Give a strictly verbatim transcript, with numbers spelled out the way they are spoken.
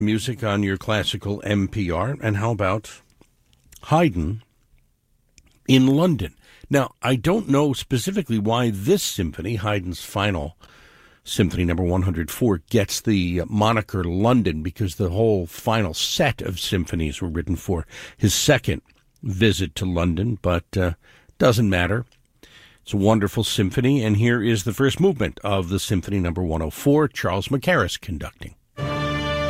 Music on your classical N P R. And how about Haydn in London? Now, I don't know specifically why this symphony, Haydn's final Symphony number one hundred four, gets the moniker London, because the whole final set of symphonies were written for his second visit to London, but uh, doesn't matter. It's a wonderful symphony, and here is the first movement of the Symphony number one oh four, Charles Mackerras conducting.